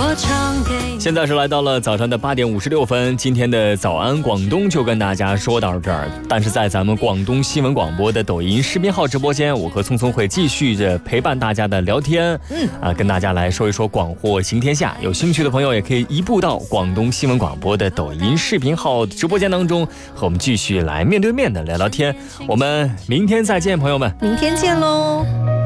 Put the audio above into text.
现在是来到了早上的8点56分，今天的早安广东就跟大家说到这儿。但是在咱们广东新闻广播的抖音视频号直播间，我和聪聪会继续着陪伴大家的聊天，跟大家来说一说广货行天下。有兴趣的朋友也可以移步到广东新闻广播的抖音视频号直播间当中，和我们继续来面对面的聊聊天。我们明天再见，朋友们， 明天见喽。